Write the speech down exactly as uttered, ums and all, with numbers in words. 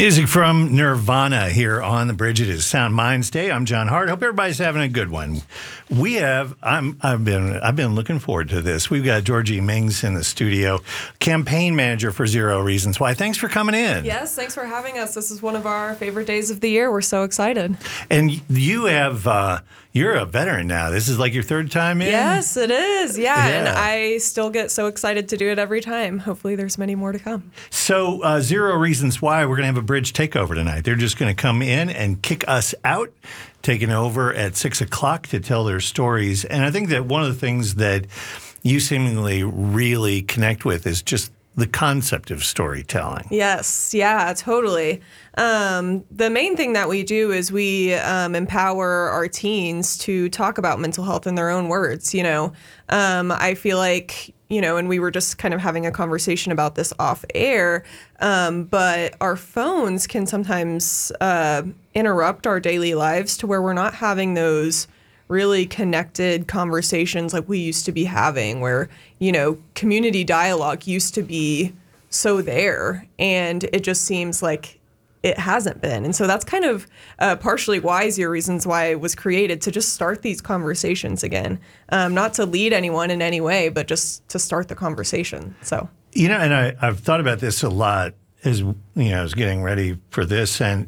Music from Nirvana here on the Bridge. It is Sound Minds Day. I'm John Hart. Hope everybody's having a good one. We have. I'm. I've been. I've been looking forward to this. We've got Georgie Mings in the studio, campaign manager for Zero Reasons Why. Thanks for coming in. Yes, thanks for having us. This is one of our favorite days of the year. We're so excited. And you have. Uh, you're a veteran now. This is like your third time in. Yes, it is. Yeah, Yeah. and I still get so excited to do it every time. Hopefully, there's many more to come. So, uh, Zero Reasons Why, we're going to have a bridge takeover tonight. They're just going to come in and kick us out, taking over at six o'clock to tell their stories. And I think that one of the things that you seemingly really connect with is just the concept of storytelling. Yes, yeah, totally. Um, the main thing that we do is we um, empower our teens to talk about mental health in their own words. You know, um, I feel like, you know, and we were just kind of having a conversation about this off air, um, but our phones can sometimes uh, interrupt our daily lives to where we're not having those really connected conversations like we used to be having, where, you know, community dialogue used to be so there, and it just seems like it hasn't been. And so that's kind of uh, partially why Zero Reasons Why it was created, to just start these conversations again, um, not to lead anyone in any way, but just to start the conversation. So, You know, and I, I've thought about this a lot as, you know, I was getting ready for this, and